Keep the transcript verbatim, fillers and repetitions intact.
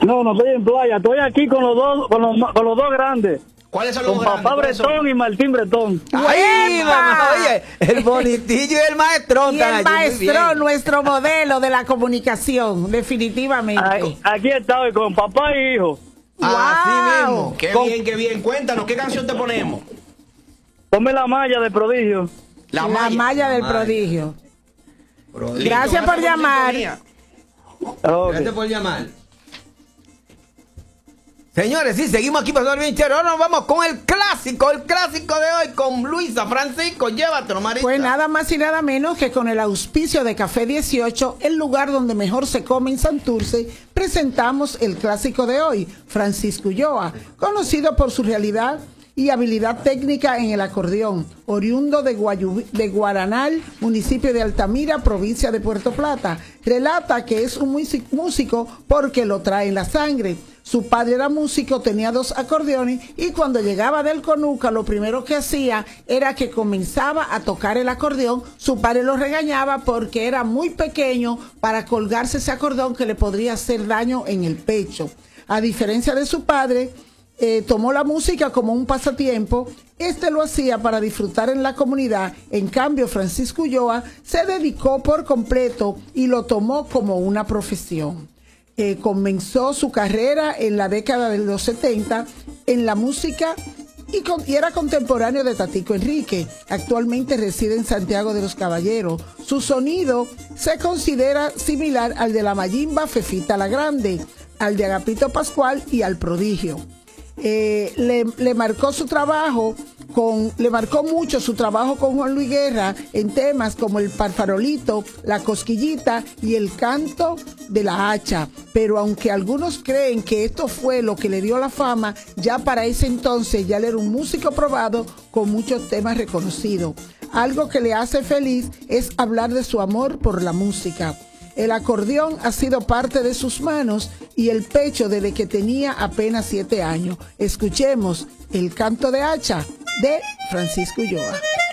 No, no estoy en playa, estoy aquí con los dos, con los, con los dos grandes. ¿Cuáles son los Con grandes? Papá Bretón y Martín Bretón. ¡Ay, mamá! Oye, el bonitillo y el maestrón. Y el maestro, nuestro modelo de la comunicación, definitivamente. Aquí, aquí estoy con papá y hijo. Así Wow. mismo. Qué Con- bien, qué bien. Cuéntanos, ¿qué canción te ponemos? Ponme la malla de prodigio. La malla del La malla. prodigio. Bro, Listo, Gracias por por llamar. sintonía. Ok. Gracias por llamar. Señores, sí, seguimos aquí pasando bien chévere. Ahora nos vamos con el clásico, el clásico de hoy con Luisa Francisco. Llévatelo, Marita. Pues nada más y nada menos que con el auspicio de Café dieciocho, el lugar donde mejor se come en Santurce, presentamos el clásico de hoy, Francisco Ulloa, conocido por su realidad y habilidad técnica en el acordeón, oriundo de, Guayubí, de Guaranal, municipio de Altamira, provincia de Puerto Plata. Relata que es un músico porque lo trae en la sangre. Su padre era músico, tenía dos acordeones y cuando llegaba del Conuca lo primero que hacía era que comenzaba a tocar el acordeón. Su padre lo regañaba porque era muy pequeño para colgarse ese acordeón que le podría hacer daño en el pecho. A diferencia de su padre, eh, tomó la música como un pasatiempo. Este lo hacía para disfrutar en la comunidad. En cambio, Francisco Ulloa se dedicó por completo y lo tomó como una profesión. Eh, comenzó su carrera en la década de los setenta en la música y, con, y era contemporáneo de Tatico Enrique. Actualmente reside en Santiago de los Caballeros. Su sonido se considera similar al de la mayimba Fefita la Grande, al de Agapito Pascual y al Prodigio. Eh, le, le marcó su trabajo con, le marcó mucho su trabajo con Juan Luis Guerra en temas como el Parfarolito, la Cosquillita y el Canto de la Hacha. Pero aunque algunos creen que esto fue lo que le dio la fama, ya para ese entonces ya él era un músico probado con muchos temas reconocidos. Algo que le hace feliz es hablar de su amor por la música. El acordeón ha sido parte de sus manos y el pecho desde que tenía apenas siete años. Escuchemos el Canto de Hacha de Francisco Ulloa.